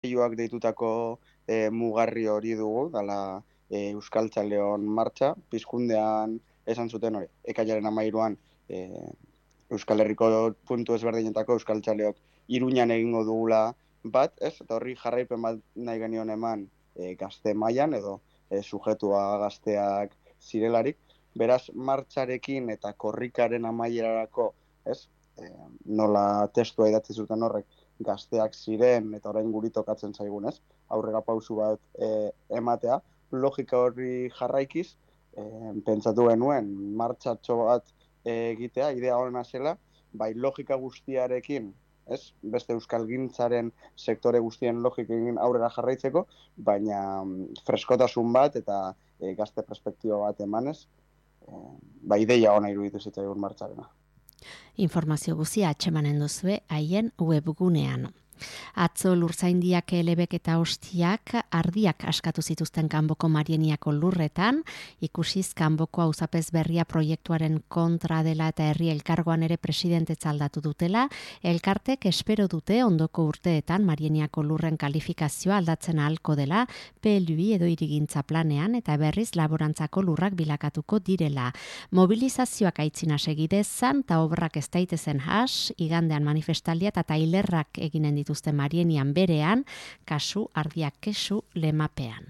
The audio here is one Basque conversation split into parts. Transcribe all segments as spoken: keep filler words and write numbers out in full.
Joak deitutako e, mugarri hori dugu, dala e, Euskaltzaleon martxa, pizkundean esan zuten hori, ekailaren amairuan e, Euskal Herriko puntu ezberdinetako Euskaltzaleok Iruñan egingo dugula bat, ez? Eta horri jarraipen bat nahi genion eman e, gazte mailan edo e, sujetua gazteak zirelarik, beraz martxarekin eta korrikaren amaierarako, ez? E, nola testua idatzi zuten horrek, gazteak ziren eta orain guri tokatzen zaigun, ez? Aurrera pausu bat e, ematea, logika horri jarraikiz, e, pentsatu genuen martxatxo bat e, egitea, idea horrena zela, bai logika guztiarekin, ez? Beste euskalgintzaren sektore guztien logikekin aurrera jarraitzeko, baina mm, freskotasun bat eta e, gazte perspektiba bat emanez, e, bai ideia ona iruditu zitzaigun martxarena. Informazio guztia atxemanen duzue haien webgunean. Atzo Lurtzaindiak elebek eta ostiak ardiak askatu zituzten Kanboko Marieniako lurretan, ikusiz Kanboko auzapez berria proiektuaren kontra dela eta herri elkargoan ere presidentetza aldatu dutela, elkartek espero dute ondoko urteetan Marieniako lurren kalifikazioa aldatzen ahalko dela, P L U I edo hirigintza planean eta berriz laborantzako lurrak bilakatuko direla. Mobilizazioak aitzina segidezan eta obrak ez daitezen has, igandean manifestaldia eta tailerrak eginen ditu Marienian berean, kasu ardiak kesu lemapean.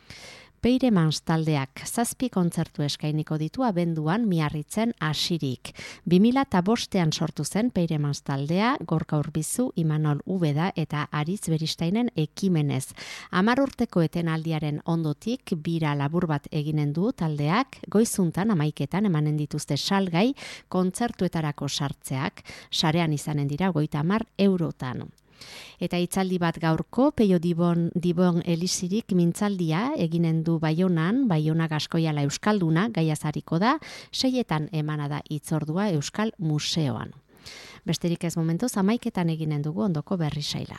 Peiremans taldeak zazpi kontzertu eskainiko ditu abenduan Miarritzen hasirik. bi mila bostean sortu zen Peiremans taldea, Gorka Urbizu, Imanol Ubeda eta Aritz Beristainen ekimenez. Hamar urteko etenaldiaren ondotik bira labur bat eginen du taldeak, goizuntan hamaiketan emanen dituzte salgai kontzertuetarako sartzeak, sarean izanen dira hogeita hamar eurotan. Eta hitzaldi bat gaurko, Peio Dibon, Dibon Elizirik mintzaldia eginen du Baionan, Baiona Gaskoiala Euskalduna, gaiazariko da, seietan emana da hitzordua Euskal Museoan. Besterik ez momentuz, hamaiketan eginen dugu ondoko berri saila.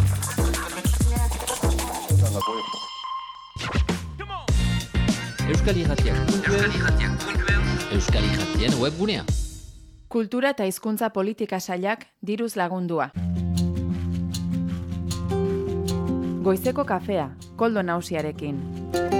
Euskal Irratiak, Euskal Irratien webgunea. Kultura eta hizkuntza politika sailak diruz lagundua. Goizeko kafea, Koldo Nausiarekin.